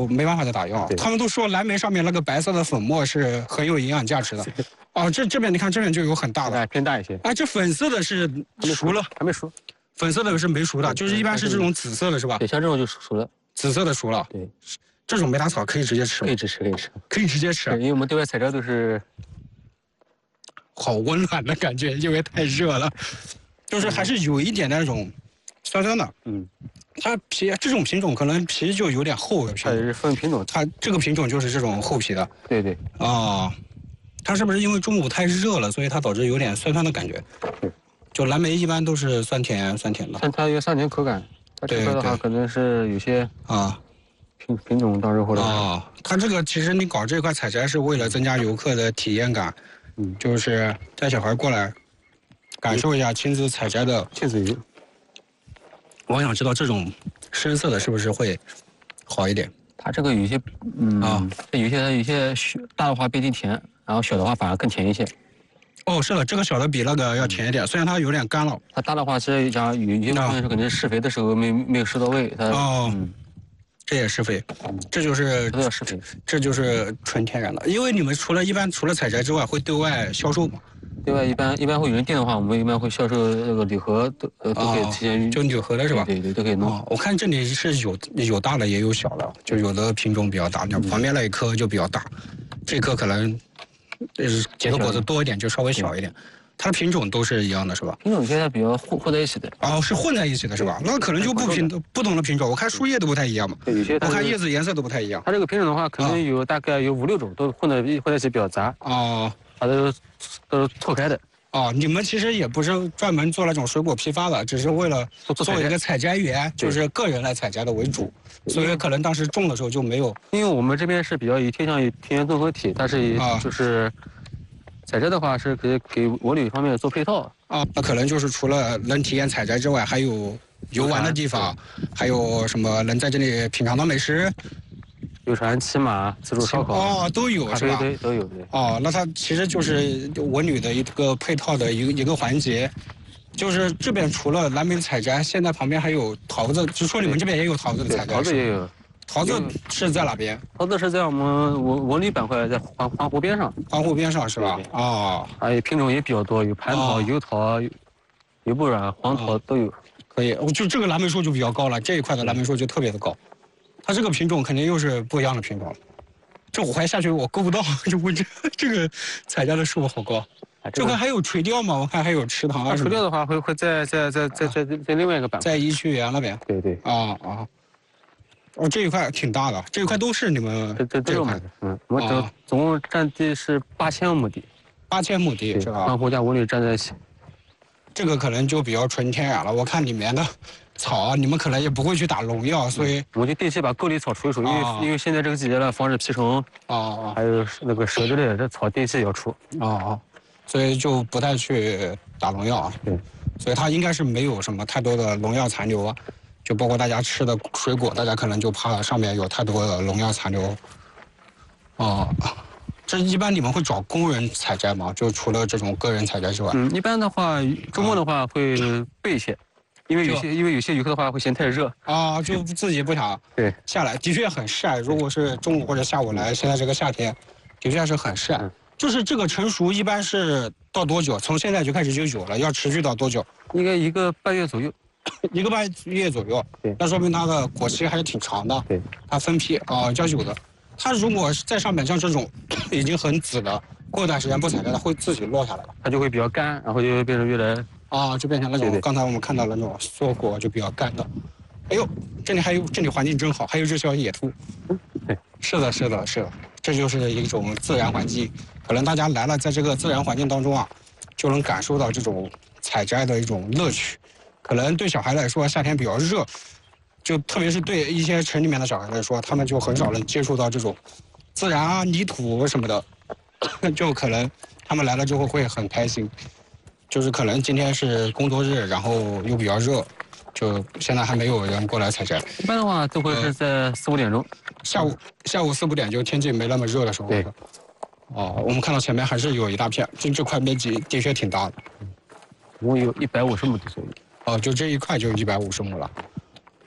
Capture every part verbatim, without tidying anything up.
就没办法再打药。他们都说蓝莓上面那个白色的粉末是很有营养价值的。哦，这这边你看这边就有很大的， 偏大一些。 哎，这粉色的是熟了， 还没熟。 粉色的是没熟的，就是一般是这种紫色的是吧？ 对，像这种就熟了。 紫色的熟了。 对， 这种梅达草可以直接吃吗？ 可以直吃，可以吃， 可以直接吃。 因为我们对外采摘都是。 好温暖的感觉，因为太热了，就是还是有一点那种酸酸的。嗯，它皮这种品种可能皮就有点厚的皮。 它是分品种， 它这个品种就是这种厚皮的。 对对。 啊、哦，它是不是因为中午太热了，所以它导致有点酸酸的感觉？ 对。 就蓝莓一般都是酸甜酸甜的。 但它有酸甜口感。它这个的话可能是有些啊品品种当时或者。 哦，它这个其实你搞这块采摘是为了增加游客的体验感。嗯，就是带小孩过来，感受一下亲自采摘的亲子游。 我想知道这种深色的是不是会好一点？ 它这个有些，嗯啊，有些有些大的话不一定甜，然后小的话反而更甜一些。 哦，是的，这个小的比那个要甜一点，虽然它有点干了。 它大的话，其实讲有有些部分是可能施肥的时候没没有施到位，它哦。嗯，这也施肥，这就是都要施肥， 这就是纯天然的。因为你们除了一般除了采摘之外，会对外销售吗？ 对外一般一般会有人订的话，我们一般会销售那个礼盒，都呃都可以提前、 哦、就礼盒的是吧？ 对对，都可以弄、 哦。我看这里是有有大的也有小的，就有的品种比较大，那、嗯、旁边那一颗就比较大，这颗可能呃结的果子多一点，就稍微小一点。它的品种都是一样的，是吧？ 品种现在比较混混在一起的。 哦，是混在一起的，是吧？那可能就不品不同的品种。我看树叶都不太一样嘛。 对，有些我看叶子颜色都不太一样。 它这个品种的话，可能有大概有五六种，都混在混在一起比较杂。 哦， 它都都是错开的。 哦，你们其实也不是专门做那种水果批发的，只是为了做一个采摘园，就是个人来采摘的为主，所以可能当时种的时候就没有。 因为我们这边是比较以偏向于田园综合体，但是就是。采摘的话是给给文旅方面做配套啊，那可能就是除了能体验采摘之外，还有游玩的地方，还有什么能在这里品尝到美食， 游船、骑马、自助烧烤哦都有是吧？ 对，都有对。 哦，那它其实就是文旅的一个配套的一个一个环节，就是这边除了蓝莓采摘，现在旁边还有桃子，就说你们这边也有桃子的采摘， 桃子也有。 桃子是在哪边？ 桃子是在我们文文旅板块，在环环湖边上。 环湖边上是吧？哦， 还有品种也比较多，有蟠桃、油桃、油不软、黄桃都有。 可以，就这个蓝莓树就比较高了，这一块的蓝莓树就特别的高。它这个品种肯定又是不一样的品种。这我还下去我够不到，就问这这个采摘的树好高。这块还有垂钓吗？我看还有池塘啊。 垂钓的话会会在在在在在在另外一个板块， 在一区园那边。 对对。 啊啊。哦，这一块挺大的，这一块都是你们这这这块，嗯，我们总总共占地是八千亩地， 八千亩地是吧？ 环湖加文旅站在一起， 这个可能就比较纯天然了。我看里面的草啊，你们可能也不会去打农药，所以我就定期把沟里草除一除，因为因为现在这个季节了，防止蜱虫啊， 还有那个蛇之类的，这草定期也要除啊，所以就不太去打农药啊。 对， 所以它应该是没有什么太多的农药残留啊。就包括大家吃的水果，大家可能就怕上面有太多的农药残留。哦，这一般你们会找工人采摘吗？就除了这种个人采摘之外？ 嗯，一般的话，周末的话会备一些，因为有些因为有些游客的话会嫌太热啊，就自己不想对下来，的确很晒。如果是中午或者下午来，现在这个夏天，的确是很晒。就是这个成熟一般是到多久？从现在就开始就有了，要持续到多久？ 应该一个半月左右。 一个半月左右， 对， 那说明它的果期还是挺长的。 对， 它分批啊，较久的。它如果在上面像这种已经很紫的，过一段时间不采摘，它会自己落下来了， 它就会比较干，然后就会变成越来啊，就变成那种刚才我们看到的那种硕果就比较干的。哎呦，这里还有，这里环境真好，还有只小野兔。 对， 是的，是的，是的，这就是一种自然环境。可能大家来了，在这个自然环境当中啊，就能感受到这种采摘的一种乐趣。可能对小孩来说，夏天比较热，就特别是对一些城里面的小孩来说，他们就很少能接触到这种自然啊、泥土什么的，就可能他们来了之后会很开心。就是可能今天是工作日，然后又比较热，就现在还没有人过来采摘。 一般的话都会是在四五点钟， 下午下午四五点就天气没那么热的时候。 对。 哦，我们看到前面还是有一大片，这这块面积的确挺大的， 一共有一百五十亩地左右。 哦，就这一块就一百五十亩了。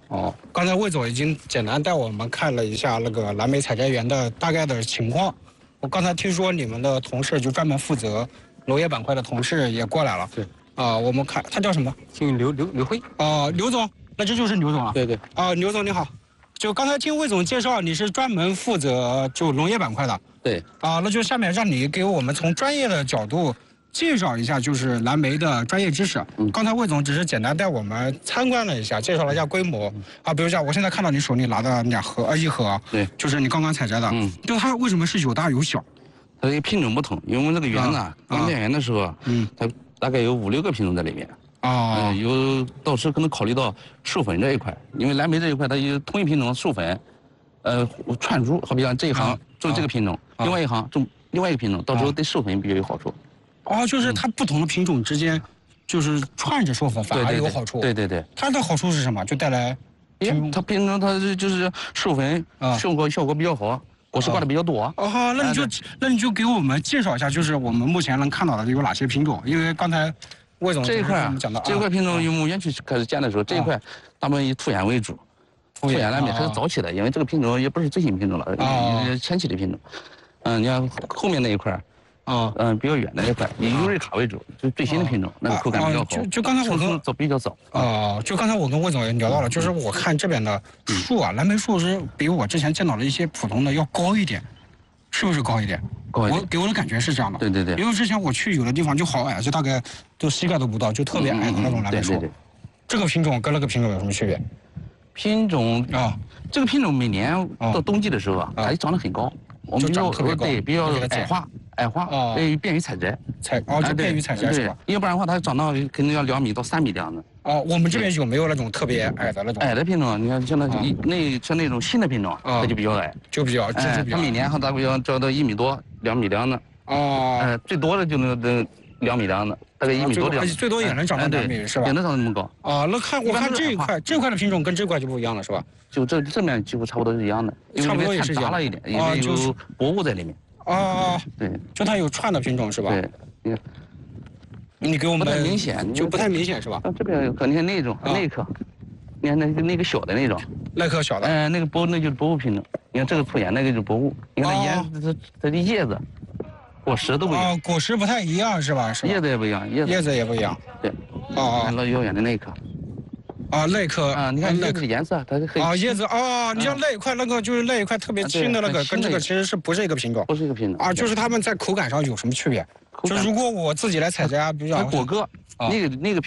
哦，刚才魏总已经简单带我们看了一下那个蓝莓采摘园的大概的情况。我刚才听说你们的同事就专门负责农业板块的同事也过来了。 对。 啊、呃，我们看他叫什么？ 姓刘刘刘辉。 啊、呃，刘总，那这就是刘总啊。 对对。 啊、呃，刘总你好。就刚才听魏总介绍，你是专门负责就农业板块的。 对。 啊、呃，那就下面让你给我们从专业的角度介绍一下，就是蓝莓的专业知识。嗯。刚才魏总只是简单带我们参观了一下，介绍了一下规模。嗯、啊，比如像我现在看到你手里拿的两盒，呃，一盒。 对。 就是你刚刚采摘的。 嗯。 就它为什么是有大有小？ 它这个品种不同，因为我们这个园子啊，刚建园的时候，嗯，它大概有五六个品种在里面。啊、呃，有到时可能考虑到授粉这一块，因为蓝莓这一块它有同一品种授粉，呃，串珠，好比像这一行种这个品种，啊、另外一行种另外一个品种，到时候对授粉比较有好处。 哦，就是它不同的品种之间，就是串着授粉反而有好处。 对对对。 它的好处是什么？就带来， 它品种它就是授粉效果效果比较好，果实挂的比较多。 哦，那你就那你就给我们介绍一下，就是我们目前能看到的有哪些品种？因为刚才。魏总这一块讲到这一块品种，由牧园区开始建的时候，这一块大部分以凸眼为主，凸眼蓝莓它是早期的，因为这个品种也不是最新品种了，也是前期的品种。嗯，你看后面那一块，啊，嗯，比较远的那一块以尤瑞卡为主，就是最新的品种，那个口感比较好。 就就刚才我跟走比较早。 啊，就刚才我跟魏总也聊到了，就是我看这边的树啊，蓝莓树是比我之前见到的一些普通的要高一点。是不是高一点？ 高一点。 我给我的感觉是这样的。 对对对。 因为之前我去有的地方就好矮，就大概就膝盖都不到，就特别矮的那种蓝莓树。 对对对。 这个品种跟那个品种有什么区别？ 品种啊，这个品种每年到冬季的时候啊，它就长得很高。我们比较对比较矮化，矮化，对，便于采摘。 采哦，就便于采摘是吧？ 要不然的话，它长到肯定要两米到三米这样的。 哦，我们这边有没有那种特别矮的那种？ 矮的品种，你看像那那像那种新的品种，它就比较矮， 就比较， 哎，它每年还大概要长到一米多、两米这样的。 哦， 哎，最多的就能得两米这样的，大概一米多这样。 最多也能长到两米是吧？ 也能长那么高。 啊，那看我看这一块，这块的品种跟这块就不一样了是吧？ 就这正面几乎差不多是一样的， 差不多也是杂了一点，因为有薄雾在里面。 啊， 对， 就它有串的品种是吧？ 对，你看。 你给我们不太明显， 就不太明显是吧？ 啊，这边可能那种那颗，你看那个那个小的那种， 那颗小的， 哎，那个薄那就是薄雾品种。你看这个粗眼，那个就是薄雾。你看它叶，它它的叶子、果实都不一样。 哦，果实不太一样是吧？是。 叶子也不一样，叶子叶子也不一样。 对。哦哦。老遥远的那一颗。 啊，那颗啊，你看那个颜色，它是黑。 啊，叶子啊，你像那一块那个就是那一块特别轻的那个，跟这个其实是不是一个品种？ 不是一个品种。 啊，就是它们在口感上有什么区别？就如果我自己来采摘，比如果哥，那个那个。